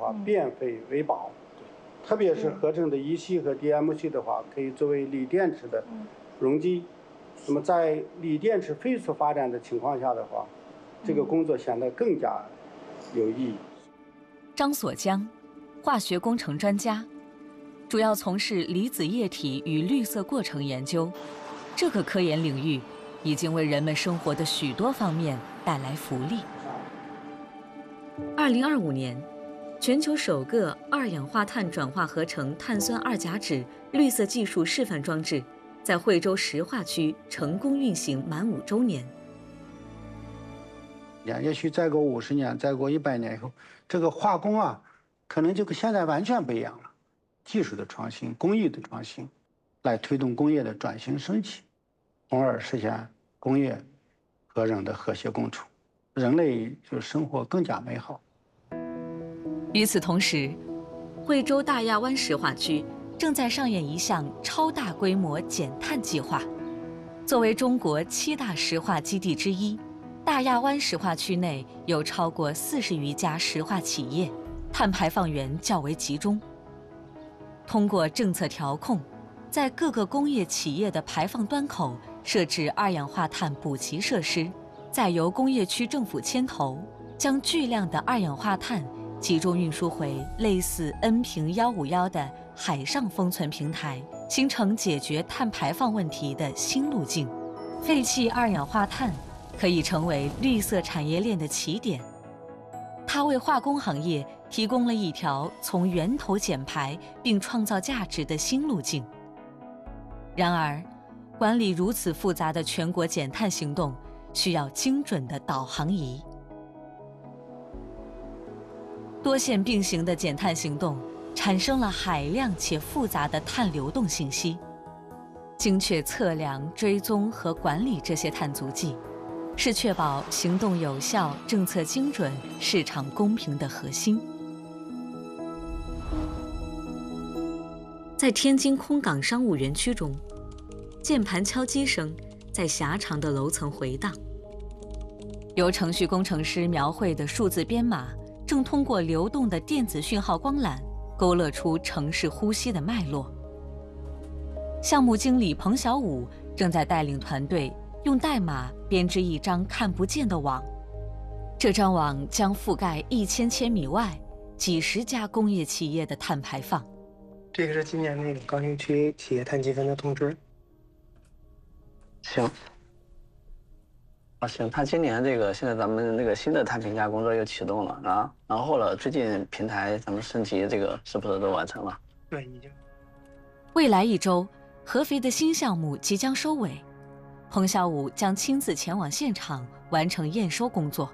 话，变废为宝。特别是合成的乙烯和 DMC 的话，可以作为锂电池的容积。那么在锂电池飞速发展的情况下的话，这个工作显得更加有意义。 张锁江，化学工程专家，主要从事离子液体与绿色过程研究。这个科研领域已经为人们生活的许多方面带来福利。2025年，全球首个二氧化碳转化合成碳酸二甲酯绿色技术示范装置在惠州石化区成功运行满5周年。 也许再过50年，再过100年以后，这个化工啊，可能就跟现在完全不一样了。技术的创新、工艺的创新，来推动工业的转型升级，从而实现工业和人的和谐共处，人类就生活更加美好。 与此同时，惠州大亚湾石化区正在上演一项超大规模减碳计划。作为中国7大石化基地之一，大亚湾石化区内有超过40余家石化企业，碳排放源较为集中。通过政策调控，在各个工业企业的排放端口设置二氧化碳补给设施，再由工业区政府牵头，将巨量的二氧化碳集中运输回类似恩平151的海上封存平台，形成解决碳排放问题的新路径。废弃二氧化碳可以成为绿色产业链的起点，它为化工行业提供了一条从源头减排并创造价值的新路径。然而，管理如此复杂的全国减碳行动，需要精准的导航仪。多线并行的减碳行动产生了海量且复杂的碳流动信息，精确测量、追踪和管理这些碳足迹，是确保行动有效、政策精准、市场公平的核心。在天津空港商务园区中，键盘敲击声在狭长的楼层回荡。由程序工程师描绘的数字编码，正通过流动的电子讯号光缆，勾勒出城市呼吸的脉络。项目经理彭小武正在带领团队用代码编织一张看不见的网，这张网将覆盖1000千米外几十家工业企业的碳排放。 这个是今年那个高新区企业碳积分的通知。 行。行，他今年这个现在咱们那个新的碳评价工作又启动了啊，然后了最近平台咱们升级这个是不是都完成了？ 对，已经。 未来1周，合肥的新项目即将收尾，彭小武将亲自前往现场完成验收工作。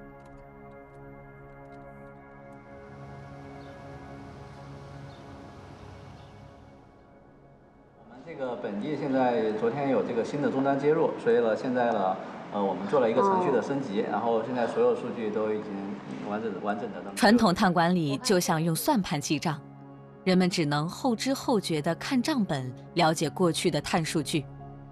我们这个本地现在昨天有这个新的终端接入，所以呢，现在呢。我们做了一个程序的升级，然后现在所有数据都已经完整的。 传统碳管理就像用算盘记账，人们只能后知后觉地看账本，了解过去的碳数据。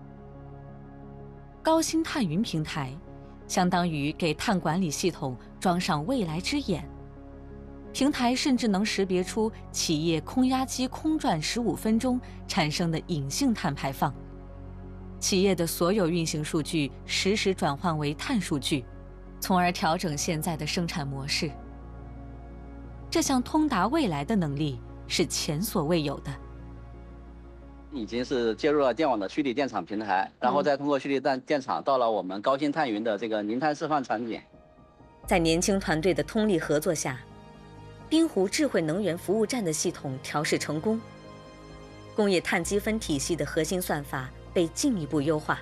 高新碳云平台，相当于给碳管理系统装上未来之眼。平台甚至能识别出企业空压机空转15分钟产生的隐性碳排放。企业的所有运行数据实时转换为碳数据，从而调整现在的生产模式。这项通达未来的能力是前所未有的。 已经是接入了电网的虚拟电厂平台，然后再通过虚拟电厂到了我们高新碳云的这个零碳示范场景。 在年轻团队的通力合作下，滨湖智慧能源服务站的系统调试成功，工业碳积分体系的核心算法被进一步优化。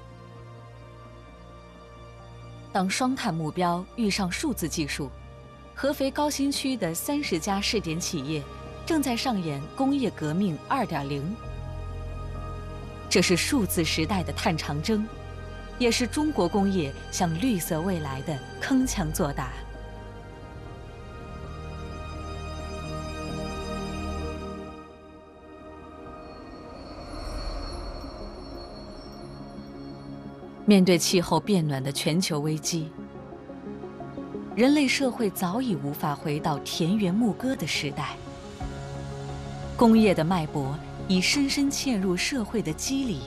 当双碳目标遇上数字技术，合肥高新区的30家试点企业正在上演工业革命2.0。这是数字时代的碳长征，也是中国工业向绿色未来的铿锵作答。面对气候变暖的全球危机， 人类社会早已无法回到田园牧歌的时代。工业的脉搏已深深嵌入社会的肌理。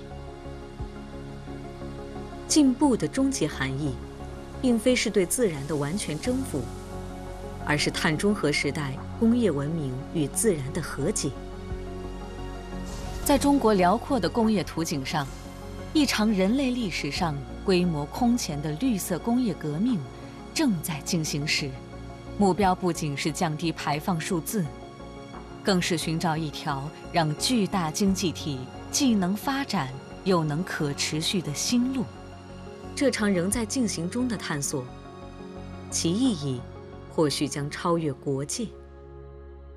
进步的终极含义，并非是对自然的完全征服，而是碳中和时代工业文明与自然的和解。在中国辽阔的工业图景上，一场人类历史上规模空前的绿色工业革命正在进行时，目标不仅是降低排放数字，更是寻找一条让巨大经济体既能发展又能可持续的新路。这场仍在进行中的探索，其意义或许将超越国界。